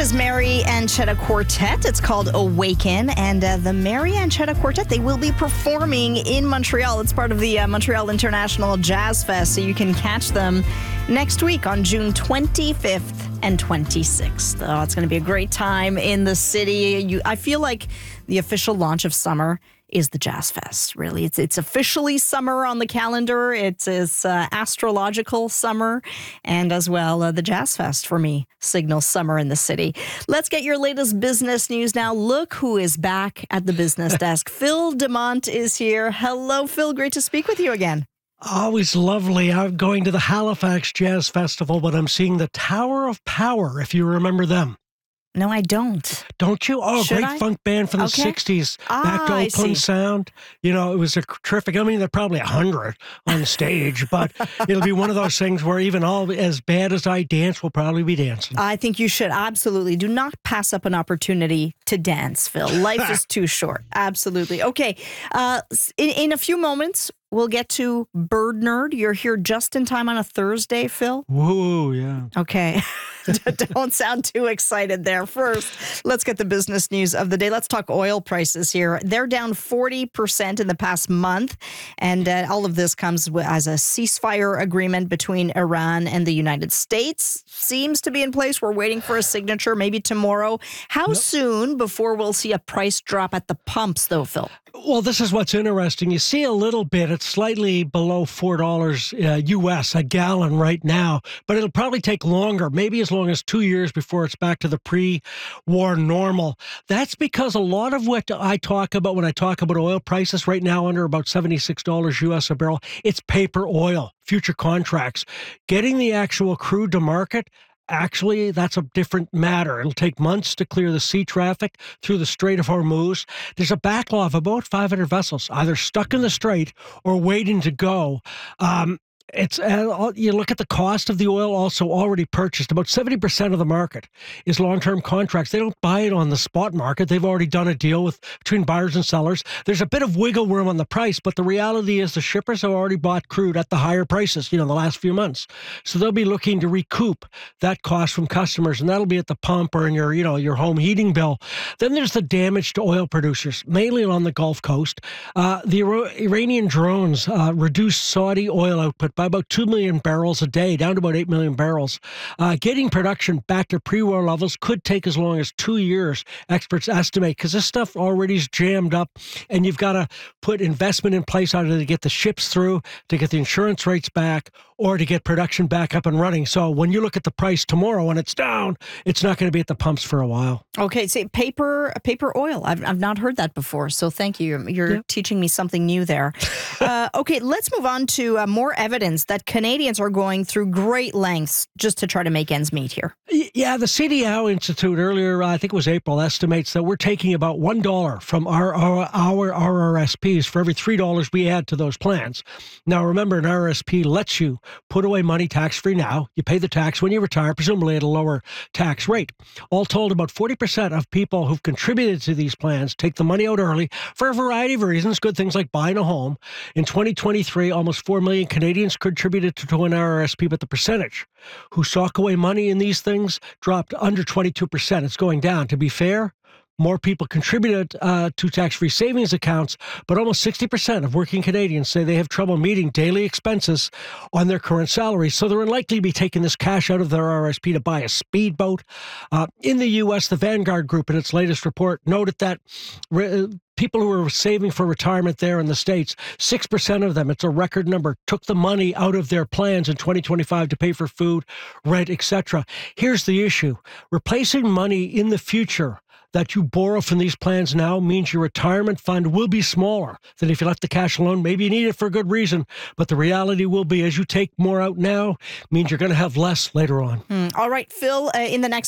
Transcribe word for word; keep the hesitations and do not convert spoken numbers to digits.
is Mary Anchetta Quartet. It's called Awaken, and uh, the Mary Anchetta Quartet, they will be performing in Montreal. It's part of the uh, Montreal International Jazz Fest, so you can catch them next week on June twenty-fifth and twenty-sixth. Oh, it's going to be a great time in the city. You, I feel like the official launch of summer is the Jazz Fest, really. It's it's officially summer on the calendar. It's, it's uh, astrological summer. And as well, uh, the Jazz Fest, for me, signals summer in the city. Let's get your latest business news now. Look who is back at the business desk. Phil Demont is here. Hello, Phil. Great to speak with you again. Always lovely. I'm going to the Halifax Jazz Festival, but I'm seeing the Tower of Power, if you remember them. No, I don't. Don't you? Oh, Should great I? funk band from the Okay. sixties. Ah, Back to I Oakland see. Sound. You know, it was a terrific. I mean, they're probably a hundred on stage, but it'll be one of those things where even all as bad as I dance, will probably be dancing. I think you should absolutely do not pass up an opportunity to dance, Phil. Life is too short. Absolutely. Okay. Uh, in, in a few moments, we'll get to Bird Nerd. You're here just in time on a Thursday, Phil. Woo, yeah. Okay. Don't sound too excited there. First, let's get the business news of the day. Let's talk oil prices here. They're down forty percent in the past month. And uh, all of this comes with, as a ceasefire agreement between Iran and the United States. Seems to be in place. We're waiting for a signature, maybe tomorrow. How Yep. soon before we'll see a price drop at the pumps, though, Phil? Well, this is what's interesting. You see a little bit. It's slightly below four dollars uh, U S a gallon right now, but it'll probably take longer, maybe as long as two years before it's back to the pre-war normal. That's because a lot of what I talk about when I talk about oil prices right now under about seventy-six dollars U S a barrel, it's paper oil, future contracts. Getting the actual crude to market, actually, that's a different matter. It'll take months to clear the sea traffic through the Strait of Hormuz. There's a backlog of about five hundred vessels, either stuck in the strait or waiting to go. Um, It's uh, you look at the cost of the oil also already purchased. About seventy percent of the market is long-term contracts. They don't buy it on the spot market. They've already done a deal with between buyers and sellers. There's a bit of wiggle room on the price, but the reality is the shippers have already bought crude at the higher prices, you know, the last few months. So they'll be looking to recoup that cost from customers, and that'll be at the pump or in your, you know, your home heating bill. Then there's the damage to oil producers, mainly on the Gulf Coast. Uh, the Ira- Iranian drones uh, reduced Saudi oil output by about two million barrels a day, down to about eight million barrels. Uh, getting production back to pre-war levels could take as long as two years, experts estimate, because this stuff already is jammed up, and you've got to put investment in place either to get the ships through, to get the insurance rates back, or to get production back up and running. So when you look at the price tomorrow, when it's down, it's not going to be at the pumps for a while. Okay, say paper paper oil. I've I've not heard that before, so thank you. You're Yeah. teaching me something new there. uh, okay, let's move on to uh, more evidence that Canadians are going through great lengths just to try to make ends meet here. Y- Yeah, the C D O Institute earlier, uh, I think it was April, estimates that we're taking about one dollar from our, our, our R R S Ps for every three dollars we add to those plans. Now, remember, an R R S P lets you put away money tax-free now. You pay the tax when you retire, presumably at a lower tax rate. All told, about forty percent of people who've contributed to these plans take the money out early for a variety of reasons, good things like buying a home. In twenty twenty-three, almost four million Canadians contributed to, to an R R S P, but the percentage who sock away money in these things dropped under twenty-two percent. It's going down. To be fair, more people contributed uh, to tax-free savings accounts, but almost sixty percent of working Canadians say they have trouble meeting daily expenses on their current salary. So they're unlikely to be taking this cash out of their R R S P to buy a speedboat. Uh, in the U S, the Vanguard Group, in its latest report, noted that re- people who are saving for retirement there in the States, six percent of them, it's a record number, took the money out of their plans in twenty twenty-five to pay for food, rent, et cetera. Here's the issue. Replacing money in the future that you borrow from these plans now means your retirement fund will be smaller than if you left the cash alone. Maybe you need it for a good reason, but the reality will be as you take more out now, means you're going to have less later on. Hmm. All right, Phil, uh, in the next